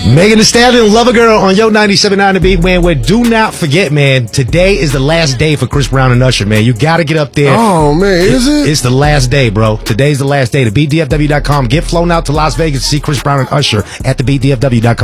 Megan Thee Stallion, Lover Girl on Yo 97.9 The Beat, man. Where do not forget, man, today is the last day for Chris Brown and Usher, man. You got to get up there. Oh, man, is it? It's the last day, bro. Today's the last day. TheBeatDFW.com. Get flown out to Las Vegas to see Chris Brown and Usher at TheBeatDFW.com.